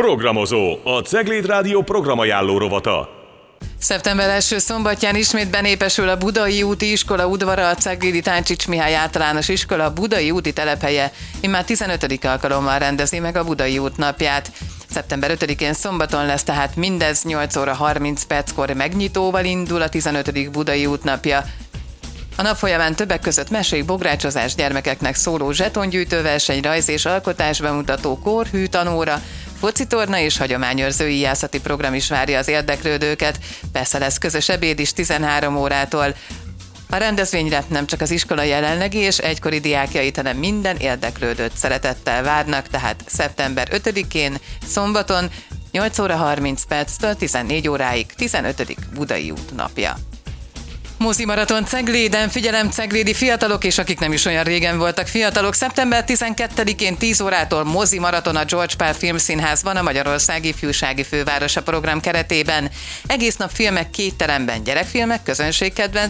Programozó, a Cegléd Rádió programajánló rovata. Szeptember első szombatján ismét benépesül a Budai úti iskola udvara, a Ceglédi Táncsics Mihály általános iskola Budai úti telephelye immár 15. alkalommal rendezi meg a Budai út napját. Szeptember 5-én szombaton lesz tehát mindez, 8 óra 30 perckor megnyitóval indul a 15. Budai út napja. A nap folyamán többek között mesék, bográcsozás, gyermekeknek szóló zsetongyűjtőverseny, rajz és alkotás bemutató, kórhű, tanóra, focitorna és hagyományőrző íjászati program is várja az érdeklődőket. Persze lesz közös ebéd is 13 órától. A rendezvényre nem csak az iskola jelenlegi és egykori diákjait, hanem minden érdeklődőt szeretettel várnak, tehát szeptember 5-én, szombaton 8 óra 30 perctől 14 óráig 15. Budai út napja. Mozi maraton Cegléden, figyelem ceglédi fiatalok, és akik nem is olyan régen voltak fiatalok, szeptember 12-én 10 órától mozi maraton a George Pál Filmszínházban, a Magyarország Ifjúsági Fővárosa program keretében. Egész nap filmek 2 teremben, gyerekfilmek, közönségkedvenc